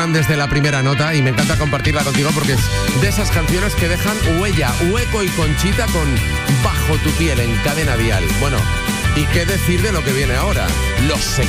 Desde la primera nota y me encanta compartirla contigo porque es de esas canciones que dejan huella, Hueco y Conchita con Bajo tu piel en Cadena Dial. Bueno, ¿y qué decir de lo que viene ahora? Los